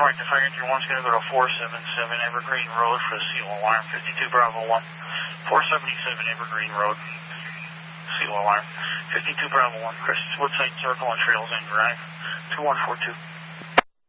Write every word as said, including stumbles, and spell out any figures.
Detroit, the fire engine one's going to go to four seventy-seven Evergreen Road for the seal alarm. fifty-two Bravo one, four seventy-seven Evergreen Road, seal alarm. fifty-two Bravo one, Chris, Woodside Circle and Trails End Drive, two one four two.